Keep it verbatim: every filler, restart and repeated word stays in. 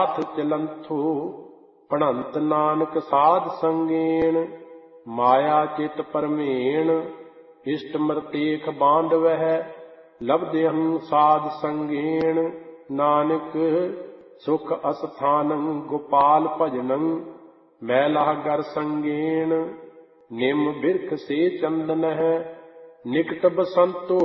ਹੱਥ ਚਲੰਥੋ ਪੜੰਤ ਨਾਨਕ ਸਾਧ ਸੰਗੇਣ। ਮਾਇਆ ਚਿਤ ਪਰਮੇਣ ਇਸ਼ਟ ਮਰਤੇਖ ਬਾਂਧਵਹਿ। ਲਬਦਿਹੰ ਸਾਧ ਸੰਗੇਣ ਨਾਨਕ ਸੁਖ ਅਸਥਾਨੰ। ਗੋਪਾਲ ਭਜਨੰ ਮੈਲਾਹ ਗਰ ਸੰਗੇਣ। ਨਿਮ ਬਿਰਖ ਸੇ ਚੰਦਨ ਹੈ ਨਿਕਟ ਬਸੰਤੋ।